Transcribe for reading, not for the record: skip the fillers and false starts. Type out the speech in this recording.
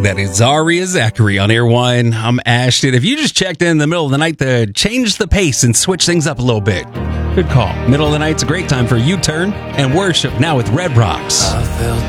That is Zaria Zachary on Airwine. I'm Ashton. If you just checked in the middle of the night to change the pace and switch things up a little bit, good call. Middle of the night's a great time for a U-turn and worship now with Red Rocks.